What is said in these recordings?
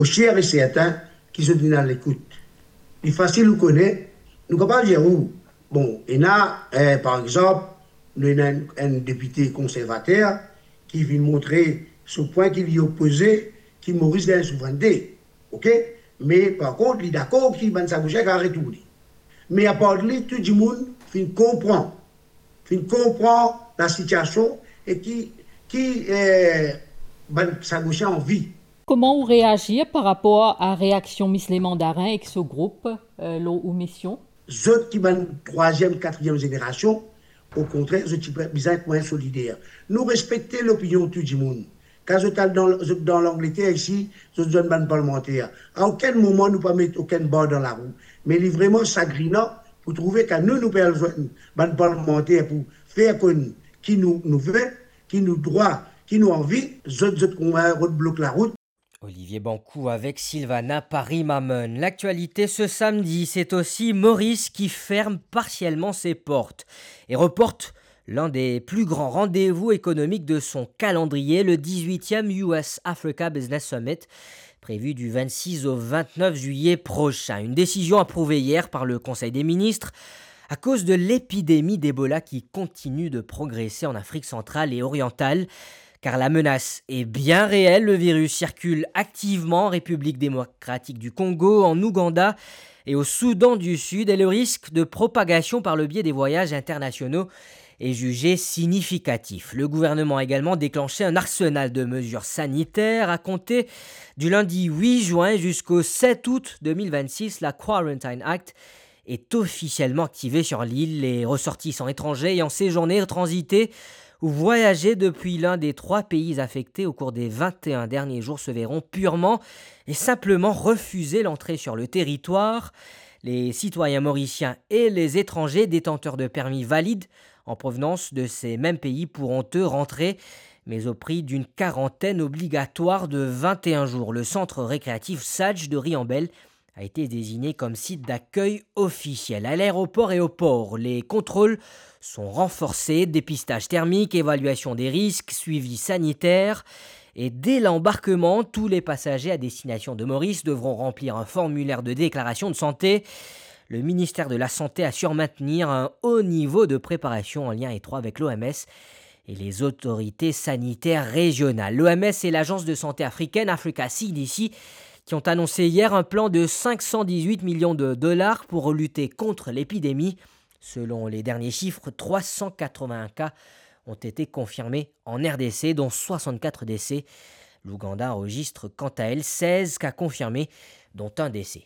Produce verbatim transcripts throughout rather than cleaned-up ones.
cher et certain qui se dit à l'écoute. Il est facile de connaître, nous ne pouvons pas dire où. Bon, il y a, eh, par exemple, nous avons un, un député conservateur qui vient montrer ce point qu'il y opposé, qui Maurice de la souveraineté. OK? Mais par contre, il est d'accord qu'il va s'aboucher à retourner. Mais à part de lui, tout le monde comprend. Il comprend la situation et qui, qui eh, va s'aboucher en vie. Comment vous réagir par rapport à la réaction Miss Les Mandarins avec ce groupe, euh, l'eau ou mission? Ceux qui sont troisième, quatrième génération, au contraire, ceux qui sont moins solidaires. Nous respectons l'opinion de tout le monde. Quand je suis dans, dans l'Angleterre ici, je suis un parlementaire. À aucun moment, nous ne pouvons pas mettre aucun bord dans la roue. Mais il est vraiment sagrinant pour trouver que nous, nous pouvons un parlementaire pour faire qui nous, nous veut, qui nous droit, qui nous envie, je bloque la route. Olivier Bancou avec Sylvana Paris-Mamon. L'actualité ce samedi, c'est aussi Maurice qui ferme partiellement ses portes et reporte l'un des plus grands rendez-vous économiques de son calendrier, le dix-huitième U S Africa Business Summit, prévu du vingt-six au vingt-neuf juillet prochain. Une décision approuvée hier par le Conseil des ministres à cause de l'épidémie d'Ebola qui continue de progresser en Afrique centrale et orientale. Car la menace est bien réelle, le virus circule activement en République démocratique du Congo, en Ouganda et au Soudan du Sud, et le risque de propagation par le biais des voyages internationaux est jugé significatif. Le gouvernement a également déclenché un arsenal de mesures sanitaires à compter du lundi huit juin jusqu'au sept août deux mille vingt-six. La Quarantine Act est officiellement activée sur l'île. Les ressortissants étrangers ayant séjourné, transité ou voyager depuis l'un des trois pays affectés au cours des vingt et un derniers jours se verront purement et simplement refuser l'entrée sur le territoire. Les citoyens mauriciens et les étrangers détenteurs de permis valides en provenance de ces mêmes pays pourront eux rentrer, mais au prix d'une quarantaine obligatoire de vingt et un jours. Le centre récréatif Sadj de Riambel a été désigné comme site d'accueil officiel. À l'aéroport et au port, les contrôles sont renforcés, dépistage thermique, évaluation des risques, suivi sanitaire. Et dès l'embarquement, tous les passagers à destination de Maurice devront remplir un formulaire de déclaration de santé. Le ministère de la Santé assure maintenir un haut niveau de préparation en lien étroit avec l'O M S et les autorités sanitaires régionales. L'O M S et l'Agence de santé africaine, Africa C D C, qui ont annoncé hier un plan de cinq cent dix-huit millions de dollars pour lutter contre l'épidémie. Selon les derniers chiffres, trois cent quatre-vingts cas ont été confirmés en R D C, dont soixante-quatre décès. L'Ouganda enregistre quant à elle seize cas confirmés, dont un décès.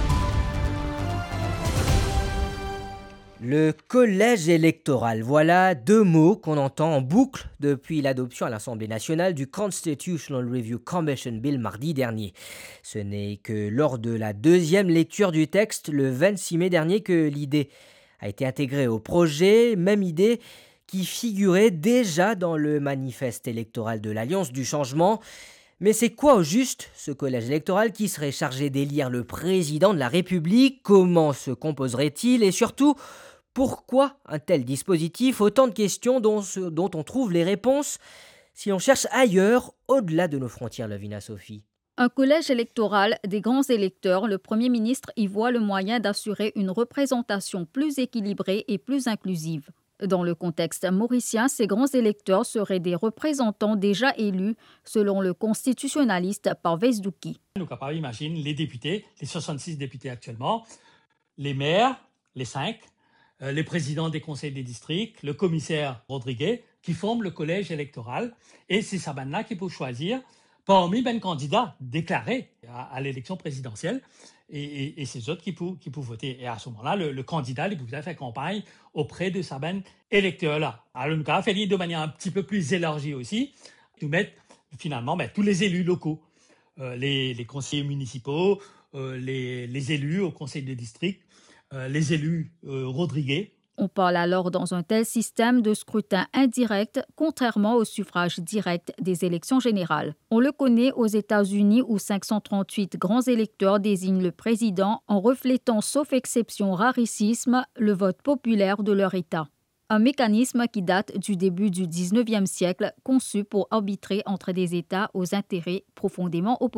Le collège électoral, voilà deux mots qu'on entend en boucle depuis l'adoption à l'Assemblée nationale du Constitutional Review Commission Bill mardi dernier. Ce n'est que lors de la deuxième lecture du texte, le vingt-six mai dernier, que l'idée a été intégrée au projet, même idée qui figurait déjà dans le manifeste électoral de l'Alliance du changement. Mais c'est quoi au juste ce collège électoral qui serait chargé d'élire le président de la République? Comment se composerait-il? Et surtout, pourquoi un tel dispositif? Autant de questions dont, dont on trouve les réponses si on cherche ailleurs, au-delà de nos frontières, Lavina Sophie. Un collège électoral des grands électeurs, le Premier ministre y voit le moyen d'assurer une représentation plus équilibrée et plus inclusive. Dans le contexte mauricien, ces grands électeurs seraient des représentants déjà élus, selon le constitutionnaliste Parvez Douki. Nous sommes capables d'imaginer les députés, les soixante-six députés actuellement, les maires, les cinq, euh, les présidents des conseils des districts, le commissaire Rodriguez, qui forment le collège électoral. Et c'est ça maintenant qui peut choisir parmi les candidats déclarés à, à l'élection présidentielle. Et, et, et c'est eux qui peuvent, qui peuvent voter. Et à ce moment-là, le, le candidat, il peut faire campagne auprès de sa bande électeur-là. Alors, nous avons fait de manière un petit peu plus élargie aussi, nous mettre finalement ben, tous les élus locaux, euh, les, les conseillers municipaux, euh, les, les élus au conseil de district, euh, les élus euh, Rodriguez. On parle alors dans un tel système de scrutin indirect, contrairement au suffrage direct des élections générales. On le connaît aux États-Unis où cinq cent trente-huit grands électeurs désignent le président en reflétant, sauf exception rarissime, le vote populaire de leur État. Un mécanisme qui date du début du dix-neuvième siècle, conçu pour arbitrer entre des États aux intérêts profondément opposés.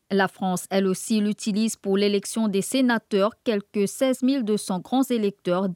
La France, elle aussi, l'utilise pour l'élection des sénateurs. Quelques seize mille deux cents grands électeurs